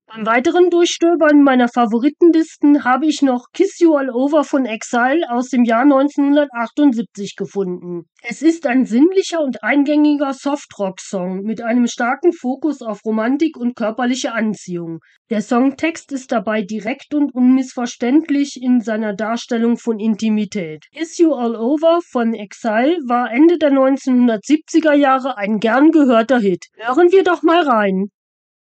Beim weiteren Durchstöbern meiner Favoritenlisten habe ich noch Kiss You All Over von Exile aus dem Jahr 1978 gefunden. Es ist ein sinnlicher und eingängiger Softrock-Song mit einem starken Fokus auf Romantik und körperliche Anziehung. Der Songtext ist dabei direkt und unmissverständlich in seiner Darstellung von Intimität. Kiss You All Over von Exile war Ende der 1970er Jahre ein gern gehörter Hit. Hören wir doch mal rein.